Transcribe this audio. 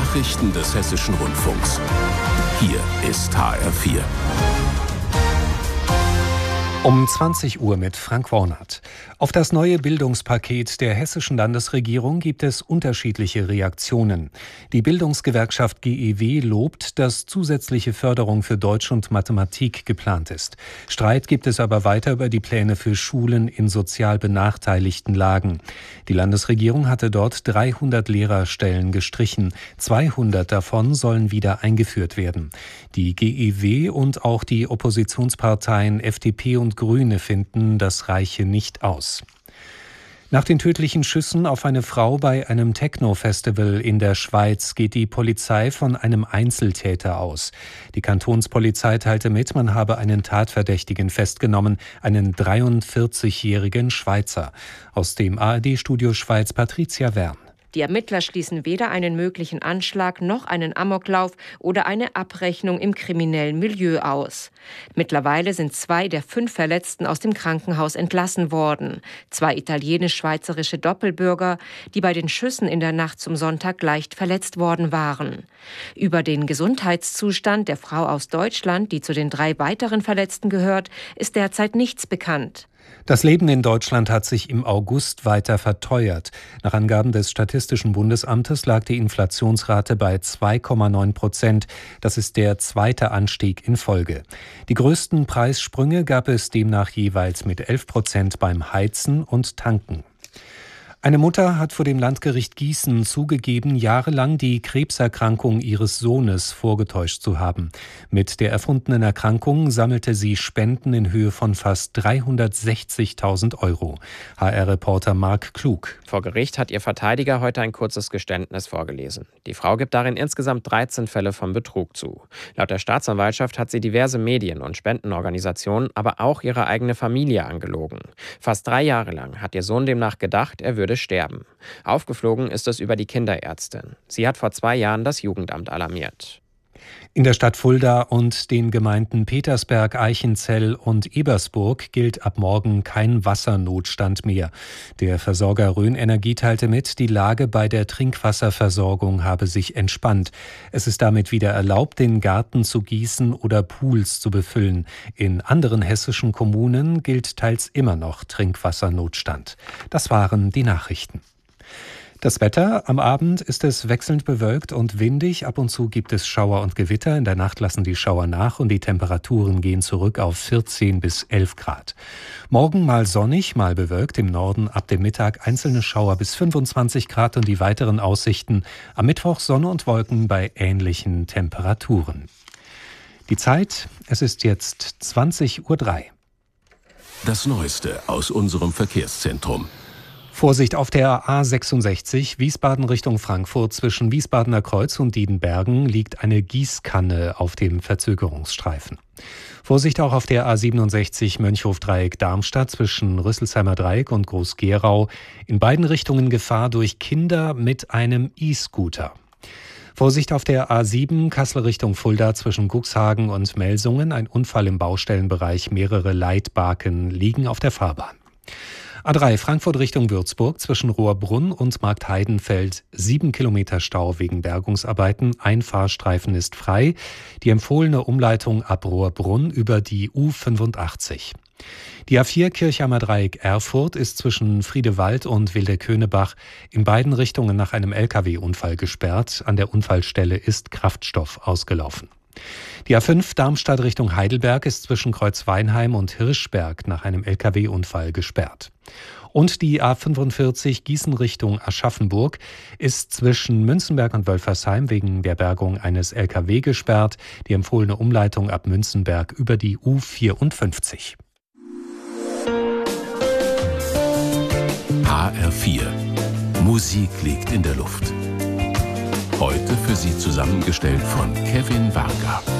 Nachrichten des Hessischen Rundfunks. Hier ist HR4. Um 20 Uhr mit Frank Wornert. Auf das neue Bildungspaket der hessischen Landesregierung gibt es unterschiedliche Reaktionen. Die Bildungsgewerkschaft GEW lobt, dass zusätzliche Förderung für Deutsch und Mathematik geplant ist. Streit gibt es aber weiter über die Pläne für Schulen in sozial benachteiligten Lagen. Die Landesregierung hatte dort 300 Lehrerstellen gestrichen. 200 davon sollen wieder eingeführt werden. Die GEW und auch die Oppositionsparteien FDP und Grüne finden, das reiche nicht aus. Nach den tödlichen Schüssen auf eine Frau bei einem Techno-Festival in der Schweiz geht die Polizei von einem Einzeltäter aus. Die Kantonspolizei teilte mit, man habe einen Tatverdächtigen festgenommen, einen 43-jährigen Schweizer. Aus dem ARD-Studio Schweiz Patricia Wern. Die Ermittler schließen weder einen möglichen Anschlag noch einen Amoklauf oder eine Abrechnung im kriminellen Milieu aus. Mittlerweile sind 2 der 5 Verletzten aus dem Krankenhaus entlassen worden. 2 italienisch-schweizerische Doppelbürger, die bei den Schüssen in der Nacht zum Sonntag leicht verletzt worden waren. Über den Gesundheitszustand der Frau aus Deutschland, die zu den 3 weiteren Verletzten gehört, ist derzeit nichts bekannt. Das Leben in Deutschland hat sich im August weiter verteuert. Nach Angaben des Statistischen Bundesamtes lag die Inflationsrate bei 2,9%. Das ist der 2. Anstieg in Folge. Die größten Preissprünge gab es demnach jeweils mit 11% beim Heizen und Tanken. Eine Mutter hat vor dem Landgericht Gießen zugegeben, jahrelang die Krebserkrankung ihres Sohnes vorgetäuscht zu haben. Mit der erfundenen Erkrankung sammelte sie Spenden in Höhe von fast 360.000 €. HR-Reporter Marc Klug. Vor Gericht hat ihr Verteidiger heute ein kurzes Geständnis vorgelesen. Die Frau gibt darin insgesamt 13 Fälle von Betrug zu. Laut der Staatsanwaltschaft hat sie diverse Medien- und Spendenorganisationen, aber auch ihre eigene Familie angelogen. Fast 3 Jahre lang hat ihr Sohn demnach gedacht, er würde sterben. Aufgeflogen ist es über die Kinderärztin. Sie hat vor 2 Jahren das Jugendamt alarmiert. In der Stadt Fulda und den Gemeinden Petersberg, Eichenzell und Ebersburg gilt ab morgen kein Wassernotstand mehr. Der Versorger Rhön Energie teilte mit, die Lage bei der Trinkwasserversorgung habe sich entspannt. Es ist damit wieder erlaubt, den Garten zu gießen oder Pools zu befüllen. In anderen hessischen Kommunen gilt teils immer noch Trinkwassernotstand. Das waren die Nachrichten. Das Wetter: Am Abend ist es wechselnd bewölkt und windig. Ab und zu gibt es Schauer und Gewitter. In der Nacht lassen die Schauer nach und die Temperaturen gehen zurück auf 14 bis 11 Grad. Morgen mal sonnig, mal bewölkt. Im Norden ab dem Mittag einzelne Schauer bis 25 Grad und die weiteren Aussichten: am Mittwoch Sonne und Wolken bei ähnlichen Temperaturen. Die Zeit: es ist jetzt 20:03 Uhr. Das Neueste aus unserem Verkehrszentrum. Vorsicht auf der A66 Wiesbaden Richtung Frankfurt. Zwischen Wiesbadener Kreuz und Diedenbergen liegt eine Gießkanne auf dem Verzögerungsstreifen. Vorsicht auch auf der A67 Mönchhof-Dreieck Darmstadt zwischen Rüsselsheimer Dreieck und Groß-Gerau. In beiden Richtungen Gefahr durch Kinder mit einem E-Scooter. Vorsicht auf der A7 Kassel Richtung Fulda zwischen Cuxhagen und Melsungen. Ein Unfall im Baustellenbereich. Mehrere Leitbaken liegen auf der Fahrbahn. A3 Frankfurt Richtung Würzburg zwischen Rohrbrunn und Marktheidenfeld 7 Kilometer Stau wegen Bergungsarbeiten. Ein Fahrstreifen ist frei. Die empfohlene Umleitung ab Rohrbrunn über die U85. Die A4 Kirchheimer Dreieck Erfurt ist zwischen Friedewald und Wildeköhnebach in beiden Richtungen nach einem Lkw-Unfall gesperrt. An der Unfallstelle ist Kraftstoff ausgelaufen. Die A5 Darmstadt Richtung Heidelberg ist zwischen Kreuzweinheim und Hirschberg nach einem Lkw-Unfall gesperrt. Und die A45 Gießen Richtung Aschaffenburg ist zwischen Münzenberg und Wölfersheim wegen der Bergung eines Lkw gesperrt. Die empfohlene Umleitung ab Münzenberg über die U54. HR4. Musik liegt in der Luft. Heute für Sie zusammengestellt von Kevin Varga.